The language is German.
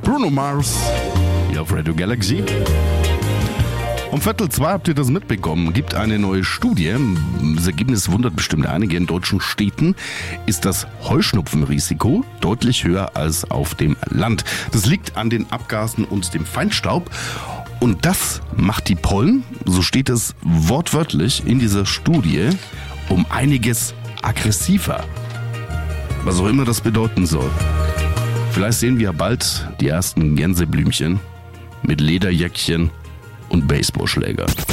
Bruno Mars hier auf Radio Galaxy. Um 1:45 habt ihr das mitbekommen, gibt eine neue Studie. Das Ergebnis wundert bestimmt einige. In deutschen Städten ist das Heuschnupfenrisiko deutlich höher als auf dem Land. Das liegt an den Abgasen und dem Feinstaub. Und das macht die Pollen, so steht es wortwörtlich in dieser Studie, um einiges aggressiver. Was auch immer das bedeuten soll. Vielleicht sehen wir bald die ersten Gänseblümchen mit Lederjäckchen und Baseballschläger.